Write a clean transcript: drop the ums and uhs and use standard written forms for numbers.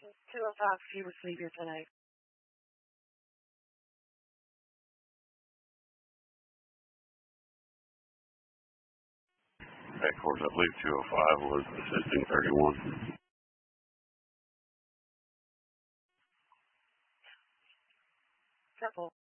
205, she received your tonight. Headquarters, I believe 205 was assisting 31. Simple.